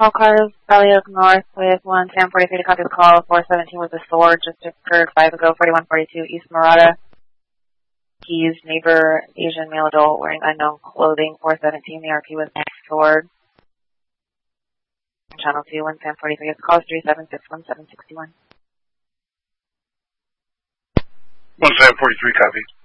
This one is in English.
All cars, Valley Oak North with 1 Sam 43 to copy the call. 417 with a sword just occurred 5 ago, 4142 East Murata. Keys, neighbor, Asian male adult wearing unknown clothing. 417, the RP with sword. Channel 2, 1 Sam 43, it's call 3761761. 1 Sam 43, copy.